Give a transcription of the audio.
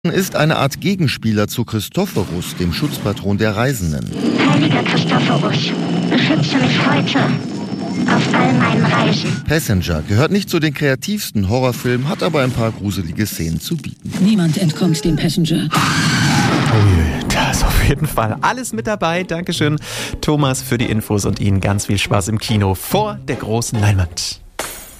ist eine Art Gegenspieler zu Christophorus, dem Schutzpatron der Reisenden. Heiliger Christophorus, beschütze mich heute auf all meinen Reisen. Passenger gehört nicht zu den kreativsten Horrorfilmen, hat aber ein paar gruselige Szenen zu bieten. Niemand entkommt dem Passenger. Oh je, da ist auf jeden Fall alles mit dabei. Dankeschön, Thomas, für die Infos und Ihnen ganz viel Spaß im Kino vor der großen Leinwand.